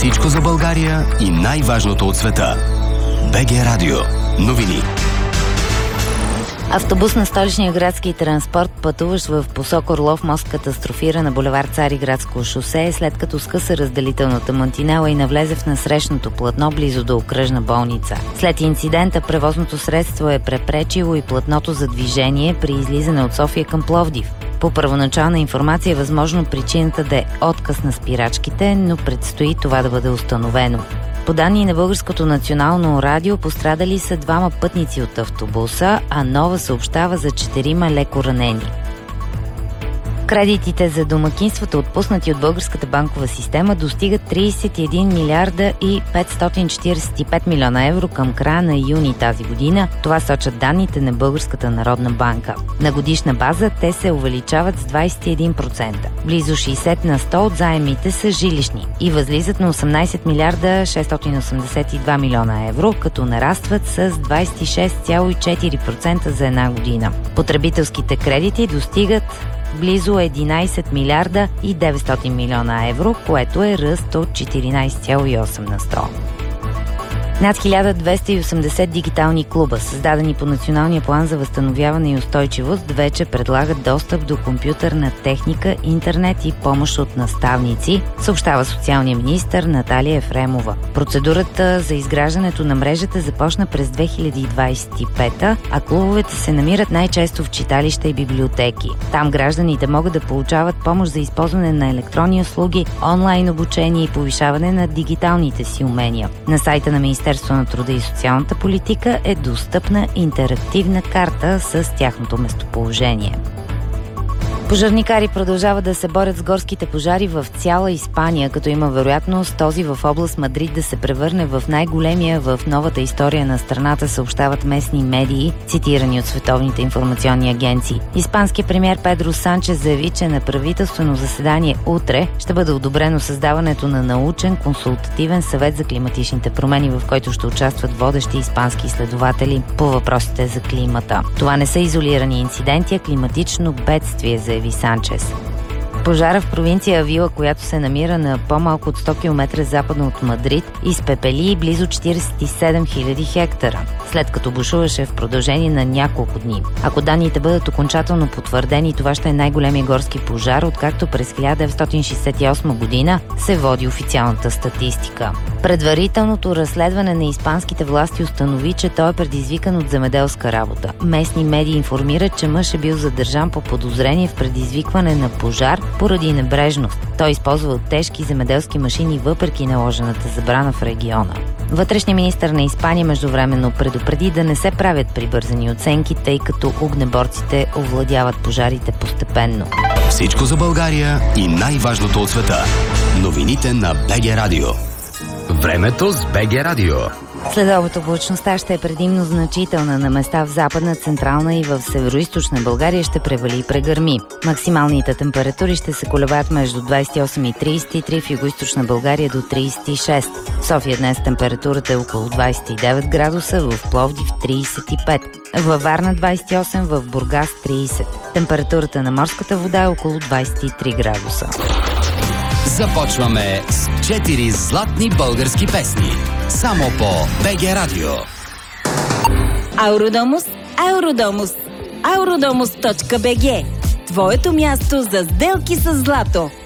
Всичко за България и най-важното от света. БГ Радио. Новини. Автобус на столичния градски транспорт, пътуващ в посока Орлов мост, катастрофира на булевард Цариградско шосе, след като скъса разделителната мантинела и навлезе в насрещното платно близо до окръжна болница. След инцидента превозното средство е препречило и платното за движение при излизане от София към Пловдив. По първоначална информация е възможно причината да е отказ на спирачките, но предстои това да бъде установено. По данни на Българското национално радио пострадали са 2 пътници от автобуса, а Нова съобщава за 4 леко ранени. Кредитите за домакинствата, отпуснати от българската банкова система, достигат 31 милиарда и 545 милиона евро към края на юни тази година. Това сочат данните на Българската народна банка. На годишна база те се увеличават с 21%. Близо 60 на 100 от заемите са жилищни и възлизат на 18 милиарда 682 милиона евро, като нарастват с 26,4% за една година. Потребителските кредити достигат близо 11 милиарда и 900 милиона евро, което е ръст от 14,8 на 100. Над 1280 дигитални клуба, създадени по Националния план за възстановяване и устойчивост, вече предлагат достъп до компютърна техника, интернет и помощ от наставници, съобщава социалния министър Наталия Ефремова. Процедурата за изграждането на мрежата започна през 2025, а клубовете се намират най-често в читалища и библиотеки. Там гражданите могат да получават помощ за използване на електронни услуги, онлайн обучение и повишаване на дигиталните си умения. На сайта на Министерството на труда и социалната политика е достъпна интерактивна карта с тяхното местоположение. Пожарникари продължават да се борят с горските пожари в цяла Испания, като има вероятност този в област Мадрид да се превърне в най-големия в новата история на страната, съобщават местни медии, цитирани от световните информационни агенции. Испанският премиер Педро Санчес заяви, че на правителствено заседание утре ще бъде одобрено създаването на научен консултативен съвет за климатичните промени, в който ще участват водещи испански изследователи по въпросите за климата. Това не са изолирани инциденти, а климатично бедствие, заяви Санчес. Пожара в провинция Авила, която се намира на по-малко от 100 км западно от Мадрид, изпепели близо 47 000 хектара, след като бушуваше в продължение на няколко дни. Ако данните бъдат окончателно потвърдени, това ще е най-големия горски пожар, откакто през 1968 година се води официалната статистика. Предварителното разследване на испанските власти установи, че той е предизвикан от земеделска работа. Местни медии информират, че мъж е бил задържан по подозрение в предизвикване на пожар поради небрежност. Той използвал тежки земеделски машини въпреки наложената забрана в региона. Вътрешният министър на Испания междувременно предупреди да не се правят прибързани оценки, тъй като огнеборците овладяват пожарите постепенно. Всичко за България и най-важното от света. Новините на БГ Радио. Времето с БГ Радио. Следобед облачността ще е предимно значителна. На места в Западна, Централна и в Североизточна България ще превали и прегърми. Максималните температури ще се колебаят между 28 и 33, в Югоизточна България до 36. В София днес температурата е около 29 градуса, в Пловдив 35. Във Варна 28, в Бургас 30. Температурата на морската вода е около 23 градуса. Започваме с 4 златни български песни. Само по БГ Радио. Ауродомус, Ауродомус, Aurодомус.bg. Твоето място за сделки с злато.